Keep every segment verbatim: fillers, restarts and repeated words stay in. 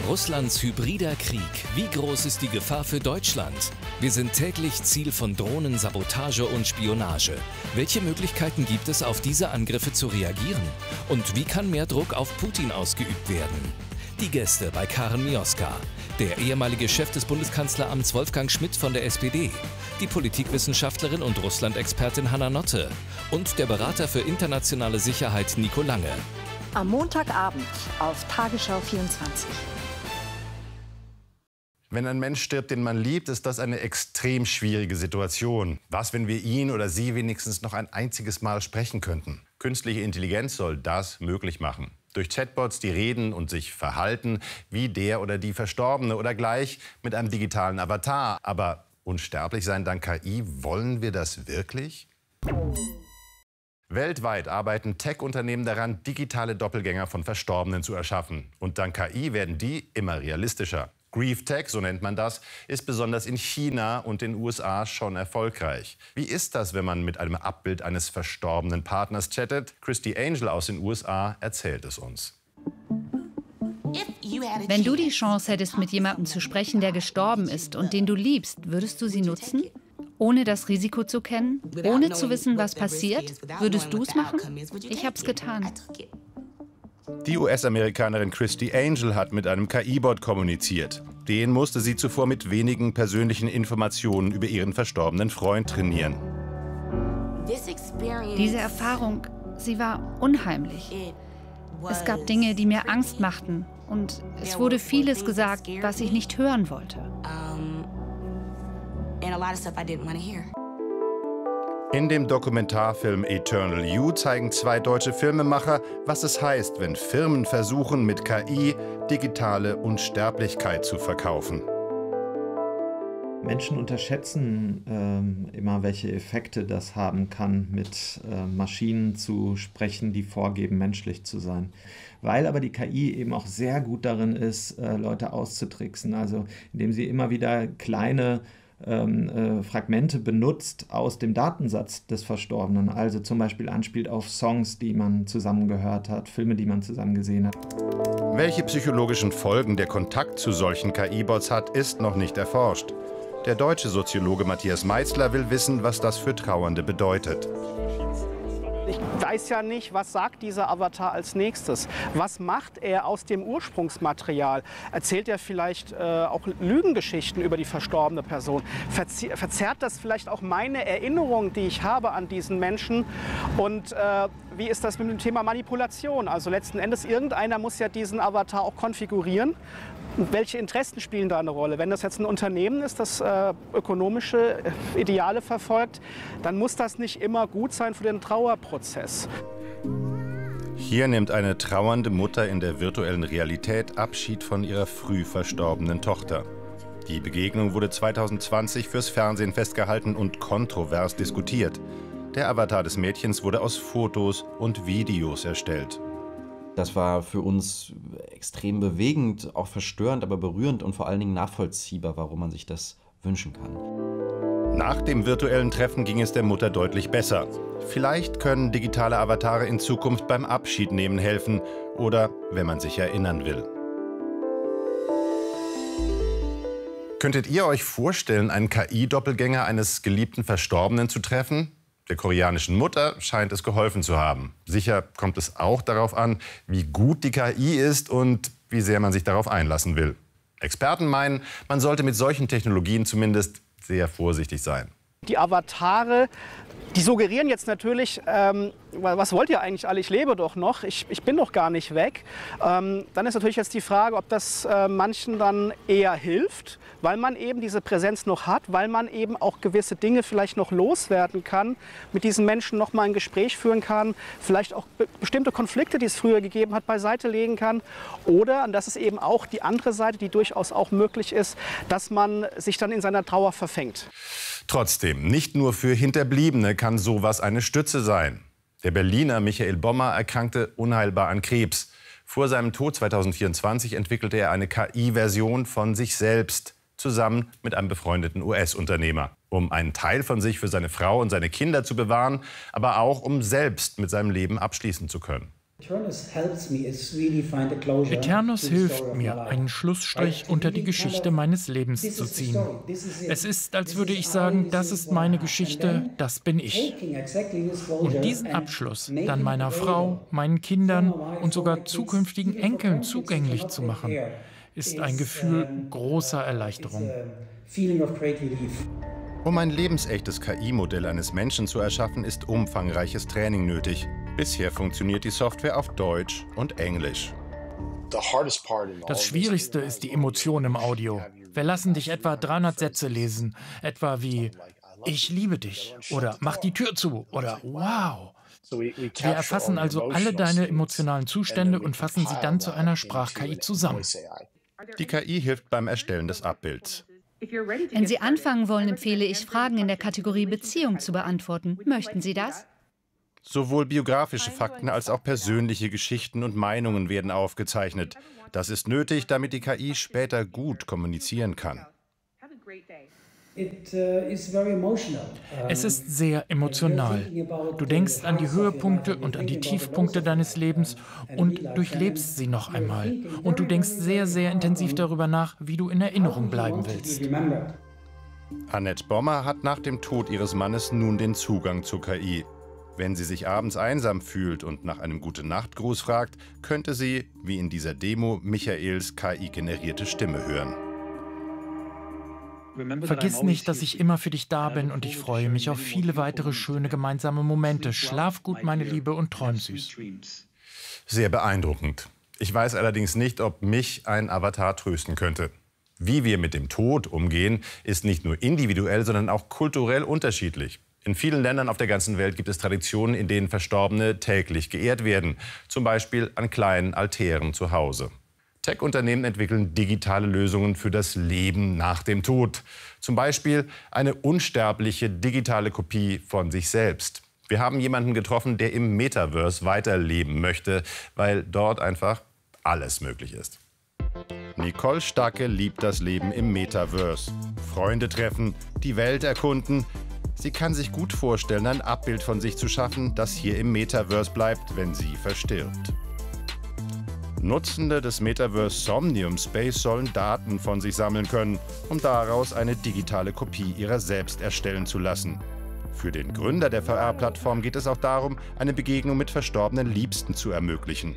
Russlands hybrider Krieg. Wie groß ist die Gefahr für Deutschland? Wir sind täglich Ziel von Drohnen, Sabotage und Spionage. Welche Möglichkeiten gibt es, auf diese Angriffe zu reagieren? Und wie kann mehr Druck auf Putin ausgeübt werden? Die Gäste bei Karen Mioska. Der ehemalige Chef des Bundeskanzleramts Wolfgang Schmidt von der S P D, die Politikwissenschaftlerin und Russland-Expertin Hanna Notte und der Berater für internationale Sicherheit Nico Lange. Am Montagabend auf Tagesschau vierundzwanzig. Wenn ein Mensch stirbt, den man liebt, ist das eine extrem schwierige Situation. Was, wenn wir ihn oder sie wenigstens noch ein einziges Mal sprechen könnten? Künstliche Intelligenz soll das möglich machen. Durch Chatbots, die reden und sich verhalten wie der oder die Verstorbene oder gleich mit einem digitalen Avatar. Aber unsterblich sein dank K I, wollen wir das wirklich? Weltweit arbeiten Tech-Unternehmen daran, digitale Doppelgänger von Verstorbenen zu erschaffen. Und dank K I werden die immer realistischer. Grief Tech, so nennt man das, ist besonders in China und den U S A schon erfolgreich. Wie ist das, wenn man mit einem Abbild eines verstorbenen Partners chattet? Christy Angel aus den U S A erzählt es uns. Wenn du die Chance hättest, mit jemandem zu sprechen, der gestorben ist und den du liebst, würdest du sie nutzen? Ohne das Risiko zu kennen? Ohne zu wissen, was passiert? Würdest du es machen? Ich habe es getan. Die U S-Amerikanerin Christy Angel hat mit einem K I-Bot kommuniziert. Den musste sie zuvor mit wenigen persönlichen Informationen über ihren verstorbenen Freund trainieren. Diese Erfahrung, sie war unheimlich. Es gab Dinge, die mir Angst machten. Und es wurde vieles gesagt, was ich nicht hören wollte. In dem Dokumentarfilm Eternal You zeigen zwei deutsche Filmemacher, was es heißt, wenn Firmen versuchen, mit K I digitale Unsterblichkeit zu verkaufen. Menschen unterschätzen ähm, immer, welche Effekte das haben kann, mit äh, Maschinen zu sprechen, die vorgeben, menschlich zu sein. Weil aber die K I eben auch sehr gut darin ist, äh, Leute auszutricksen. Also indem sie immer wieder kleine Ähm, äh, Fragmente benutzt aus dem Datensatz des Verstorbenen, also zum Beispiel anspielt auf Songs, die man zusammen gehört hat, Filme, die man zusammen gesehen hat. Welche psychologischen Folgen der Kontakt zu solchen K I-Bots hat, ist noch nicht erforscht. Der deutsche Soziologe Matthias Meißler will wissen, was das für Trauernde bedeutet. Ich weiß ja nicht, was sagt dieser Avatar als nächstes? Was macht er aus dem Ursprungsmaterial? Erzählt er vielleicht äh, auch Lügengeschichten über die verstorbene Person? Verzie- verzerrt das vielleicht auch meine Erinnerung, die ich habe an diesen Menschen? Und äh, wie ist das mit dem Thema Manipulation? Also letzten Endes, irgendeiner muss ja diesen Avatar auch konfigurieren. Und welche Interessen spielen da eine Rolle? Wenn das jetzt ein Unternehmen ist, das äh, ökonomische Ideale verfolgt, dann muss das nicht immer gut sein für den Trauerprozess. Hier nimmt eine trauernde Mutter in der virtuellen Realität Abschied von ihrer früh verstorbenen Tochter. Die Begegnung wurde zweitausendzwanzig fürs Fernsehen festgehalten und kontrovers diskutiert. Der Avatar des Mädchens wurde aus Fotos und Videos erstellt. Das war für uns extrem bewegend, auch verstörend, aber berührend und vor allen Dingen nachvollziehbar, warum man sich das wünschen kann. Nach dem virtuellen Treffen ging es der Mutter deutlich besser. Vielleicht können digitale Avatare in Zukunft beim Abschiednehmen helfen oder wenn man sich erinnern will. Könntet ihr euch vorstellen, einen K I-Doppelgänger eines geliebten Verstorbenen zu treffen? Der koreanischen Mutter scheint es geholfen zu haben. Sicher kommt es auch darauf an, wie gut die K I ist und wie sehr man sich darauf einlassen will. Experten meinen, man sollte mit solchen Technologien zumindest sehr vorsichtig sein. Die Avatare, die suggerieren jetzt natürlich, ähm, was wollt ihr eigentlich alle, ich lebe doch noch, ich, ich bin doch gar nicht weg. Ähm, dann ist natürlich jetzt die Frage, ob das äh, manchen dann eher hilft, weil man eben diese Präsenz noch hat, weil man eben auch gewisse Dinge vielleicht noch loswerden kann, mit diesen Menschen noch mal ein Gespräch führen kann, vielleicht auch be bestimmte Konflikte, die es früher gegeben hat, beiseite legen kann. Oder, und das ist eben auch die andere Seite, die durchaus auch möglich ist, dass man sich dann in seiner Trauer verfängt. Trotzdem, nicht nur für Hinterbliebene kann sowas eine Stütze sein. Der Berliner Michael Bommer erkrankte unheilbar an Krebs. Vor seinem Tod zweitausendvierundzwanzig entwickelte er eine K I-Version von sich selbst, zusammen mit einem befreundeten U S-Unternehmer, um einen Teil von sich für seine Frau und seine Kinder zu bewahren, aber auch um selbst mit seinem Leben abschließen zu können. Eternus hilft mir, einen Schlussstrich unter die Geschichte meines Lebens zu ziehen. Es ist, als würde ich sagen, das ist meine Geschichte, das bin ich. Und diesen Abschluss dann meiner Frau, meinen Kindern und sogar zukünftigen Enkeln zugänglich zu machen, ist ein Gefühl großer Erleichterung. Um ein lebensechtes K I-Modell eines Menschen zu erschaffen, ist umfangreiches Training nötig. Bisher funktioniert die Software auf Deutsch und Englisch. Das Schwierigste ist die Emotion im Audio. Wir lassen dich etwa dreihundert Sätze lesen, etwa wie »Ich liebe dich« oder »Mach die Tür zu« oder »Wow«. Wir erfassen also alle deine emotionalen Zustände und fassen sie dann zu einer Sprach-K I zusammen. Die K I hilft beim Erstellen des Abbilds. Wenn Sie anfangen wollen, empfehle ich, Fragen in der Kategorie Beziehung zu beantworten. Möchten Sie das? Sowohl biografische Fakten als auch persönliche Geschichten und Meinungen werden aufgezeichnet. Das ist nötig, damit die K I später gut kommunizieren kann. Es ist sehr emotional. Du denkst an die Höhepunkte und an die Tiefpunkte deines Lebens und durchlebst sie noch einmal. Und du denkst sehr, sehr intensiv darüber nach, wie du in Erinnerung bleiben willst. Annette Bommer hat nach dem Tod ihres Mannes nun den Zugang zur K I. Wenn sie sich abends einsam fühlt und nach einem Gute-Nacht-Gruß fragt, könnte sie, wie in dieser Demo, Michaels K I-generierte Stimme hören. Vergiss nicht, dass ich immer für dich da bin und ich freue mich auf viele weitere schöne gemeinsame Momente. Schlaf gut, meine Liebe, und träum süß. Sehr beeindruckend. Ich weiß allerdings nicht, ob mich ein Avatar trösten könnte. Wie wir mit dem Tod umgehen, ist nicht nur individuell, sondern auch kulturell unterschiedlich. In vielen Ländern auf der ganzen Welt gibt es Traditionen, in denen Verstorbene täglich geehrt werden. Zum Beispiel an kleinen Altären zu Hause. Tech-Unternehmen entwickeln digitale Lösungen für das Leben nach dem Tod. Zum Beispiel eine unsterbliche digitale Kopie von sich selbst. Wir haben jemanden getroffen, der im Metaverse weiterleben möchte, weil dort einfach alles möglich ist. Nicole Stacke liebt das Leben im Metaverse. Freunde treffen, die Welt erkunden. Sie kann sich gut vorstellen, ein Abbild von sich zu schaffen, das hier im Metaverse bleibt, wenn sie verstirbt. Nutzende des Metaverse Somnium Space sollen Daten von sich sammeln können, um daraus eine digitale Kopie ihrer selbst erstellen zu lassen. Für den Gründer der V R-Plattform geht es auch darum, eine Begegnung mit verstorbenen Liebsten zu ermöglichen.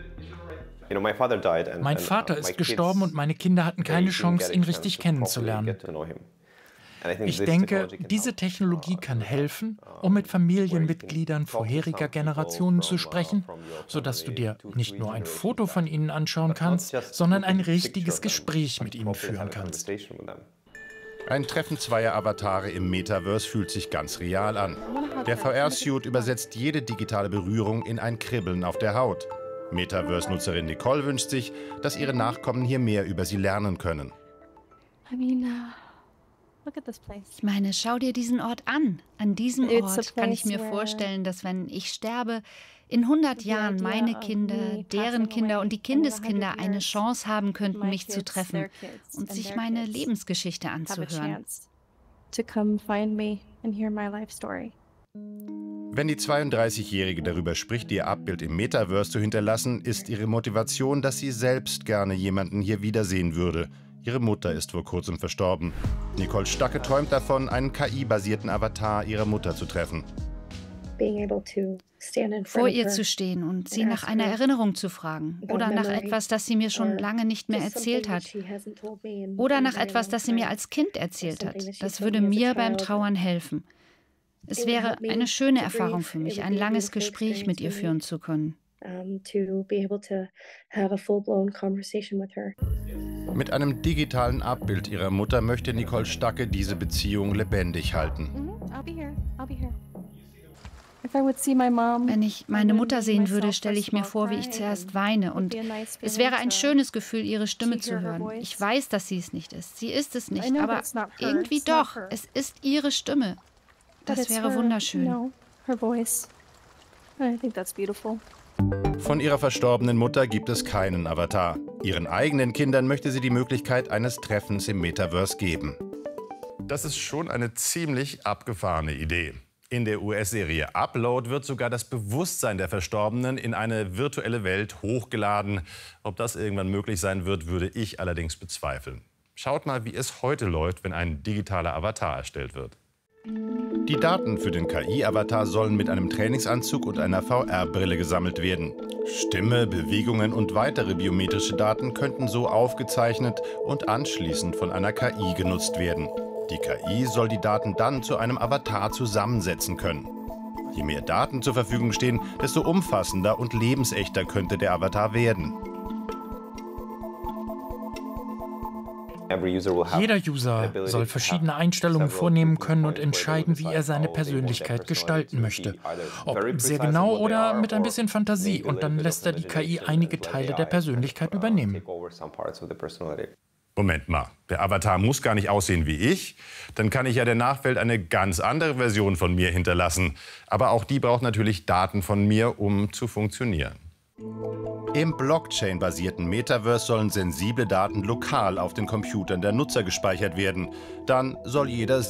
Mein Vater ist gestorben und meine Kinder hatten keine Chance, ihn richtig kennenzulernen. Ich denke, diese Technologie kann helfen, um mit Familienmitgliedern vorheriger Generationen zu sprechen, sodass du dir nicht nur ein Foto von ihnen anschauen kannst, sondern ein richtiges Gespräch mit ihnen führen kannst. Ein Treffen zweier Avatare im Metaverse fühlt sich ganz real an. Der V R-Suit übersetzt jede digitale Berührung in ein Kribbeln auf der Haut. Metaverse-Nutzerin Nicole wünscht sich, dass ihre Nachkommen hier mehr über sie lernen können. Ich meine, schau dir diesen Ort an. An diesem Ort kann ich mir vorstellen, dass wenn ich sterbe, in hundert Jahren meine Kinder, deren Kinder und die Kindeskinder eine Chance haben könnten, mich zu treffen und sich meine Lebensgeschichte anzuhören. Wenn die zweiunddreißigjährige darüber spricht, ihr Abbild im Metaverse zu hinterlassen, ist ihre Motivation, dass sie selbst gerne jemanden hier wiedersehen würde. Ihre Mutter ist vor kurzem verstorben. Nicole Stacke träumt davon, einen K I-basierten Avatar ihrer Mutter zu treffen. Vor ihr zu stehen und sie nach einer Erinnerung zu fragen oder nach etwas, das sie mir schon lange nicht mehr erzählt hat oder nach etwas, das sie mir als Kind erzählt hat. Das würde mir beim Trauern helfen. Es wäre eine schöne Erfahrung für mich, ein langes Gespräch mit ihr führen zu können. Mit einem digitalen Abbild ihrer Mutter möchte Nicole Stacke diese Beziehung lebendig halten. Wenn ich meine Mutter sehen würde, stelle ich mir vor, wie ich zuerst weine. Und es wäre ein schönes Gefühl, ihre Stimme zu hören. Ich weiß, dass sie es nicht ist. Sie ist es nicht, aber irgendwie doch. Es ist ihre Stimme. Das wäre wunderschön. Von ihrer verstorbenen Mutter gibt es keinen Avatar. Ihren eigenen Kindern möchte sie die Möglichkeit eines Treffens im Metaverse geben. Das ist schon eine ziemlich abgefahrene Idee. In der U S-Serie Upload wird sogar das Bewusstsein der Verstorbenen in eine virtuelle Welt hochgeladen. Ob das irgendwann möglich sein wird, würde ich allerdings bezweifeln. Schaut mal, wie es heute läuft, wenn ein digitaler Avatar erstellt wird. Die Daten für den K I-Avatar sollen mit einem Trainingsanzug und einer V R-Brille gesammelt werden. Stimme, Bewegungen und weitere biometrische Daten könnten so aufgezeichnet und anschließend von einer K I genutzt werden. Die K I soll die Daten dann zu einem Avatar zusammensetzen können. Je mehr Daten zur Verfügung stehen, desto umfassender und lebensechter könnte der Avatar werden. Jeder User soll verschiedene Einstellungen vornehmen können und entscheiden, wie er seine Persönlichkeit gestalten möchte. Ob sehr genau oder mit ein bisschen Fantasie. Und dann lässt er die K I einige Teile der Persönlichkeit übernehmen. Moment mal, der Avatar muss gar nicht aussehen wie ich. Dann kann ich ja der Nachwelt eine ganz andere Version von mir hinterlassen. Aber auch die braucht natürlich Daten von mir, um zu funktionieren. Im Blockchain-basierten Metaverse sollen sensible Daten lokal auf den Computern der Nutzer gespeichert werden. Dann soll jeder